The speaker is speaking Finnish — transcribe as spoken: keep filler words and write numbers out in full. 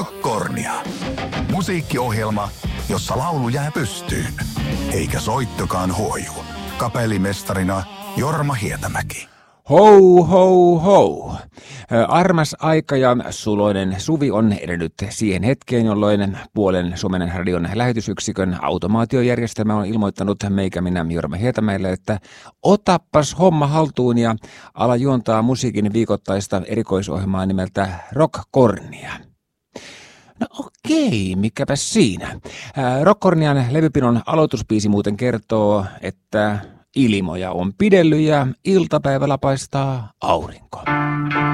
Rockkornia. Musiikkiohjelma, jossa laulu jää pystyyn, eikä soittokaan huoju. Kapellimestarina Jorma Hietamäki. Hou, hou, hou. Armas aika ja suloinen suvi on edennyt siihen hetkeen, jolloin puolen Suomen radion lähetysyksikön automaatiojärjestelmä on ilmoittanut meikä minä Jorma Hietamäelle, että otappas homma haltuun ja ala juontaa musiikin viikoittaista erikoisohjelmaa nimeltä Rockkornia. No okei, mikäpä siinä. Rockkornian levypinon aloitusbiisi muuten kertoo, että ilmoja on pidellyt ja iltapäivällä paistaa aurinko.